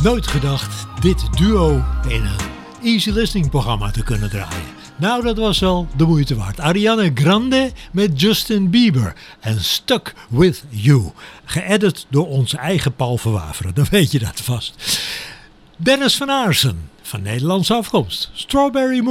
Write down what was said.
Nooit gedacht dit duo in een easy listening programma te kunnen draaien. Nou, dat was wel de moeite waard. Ariana Grande met Justin Bieber en Stuck With You. Geëdit door onze eigen Paul Verwaveren, dan weet je dat vast. Dennis van Aarsen, van Nederlandse afkomst. Strawberry Moon.